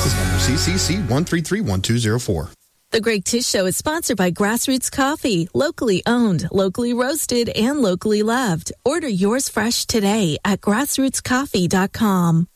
License number CCC 1331204. The Greg Tish Show is sponsored by Grassroots Coffee, locally owned, locally roasted, and locally loved. Order yours fresh today at grassrootscoffee.com.